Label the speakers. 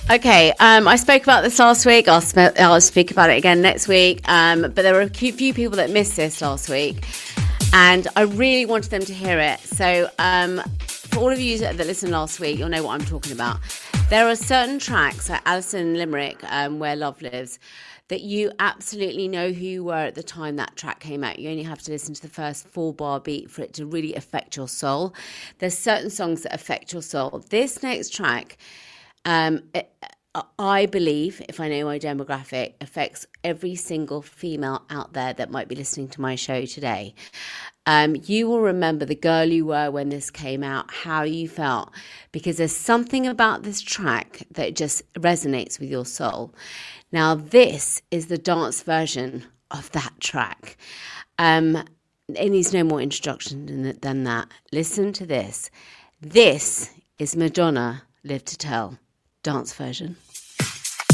Speaker 1: Okay, I spoke about this last week. I'll speak about it again next week. But there were a few people that missed this last week, and I really wanted them to hear it. So for all of you that listened last week, you'll know what I'm talking about. There are certain tracks, like Alison Limerick, Where Love Lives, that you absolutely know who you were at the time that track came out. You only have to listen to the first 4-bar beat for it to really affect your soul. There's certain songs that affect your soul. This next track, I believe, if I know my demographic, affects every single female out there that might be listening to my show today. You will remember the girl you were when this came out, how you felt, because there's something about this track that just resonates with your soul. Now, this is the dance version of that track. It needs no more introduction than that. Listen to this. This is Madonna, Live to Tell, dance version.